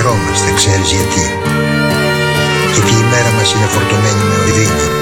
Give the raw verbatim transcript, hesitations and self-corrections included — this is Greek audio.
χαιρόμαστε, ξέρεις γιατί? Γιατί η μέρα μας είναι φορτωμένη με οδύνη.